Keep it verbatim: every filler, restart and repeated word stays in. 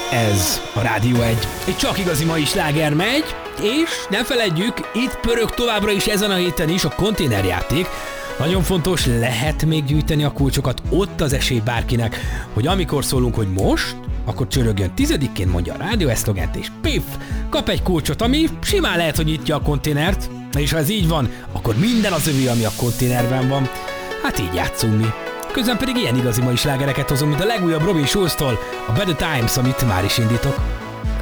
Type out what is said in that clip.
Ez a Rádió egy. Egy csak igazi mai sláger megy, és ne feledjük, itt pörög továbbra is ezen a héten is a konténerjáték. Nagyon fontos, lehet még gyűjteni a kulcsokat, ott az esély bárkinek, hogy amikor szólunk, hogy most, akkor csörögjön tizedikként, mondja a rádió eszlogent, és piff, kap egy kulcsot, ami simán lehet, hogy nyitja a konténert, és ha ez így van, akkor minden az övé, ami a konténerben van. Hát így játszunk mi. Közben pedig ilyen igazi mai slágereket hozunk, mint a legújabb Robin Schulz-tól, a Better Times, amit már is indítok.